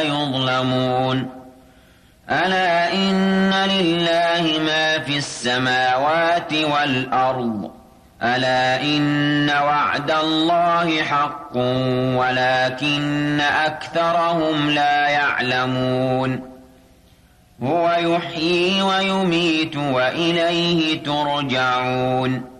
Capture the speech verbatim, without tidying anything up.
يظلمون ألا إن لله ما في السماوات والأرض ألا إن وعد الله حق ولكن أكثرهم لا يعلمون هو يحيي ويميت وإليه ترجعون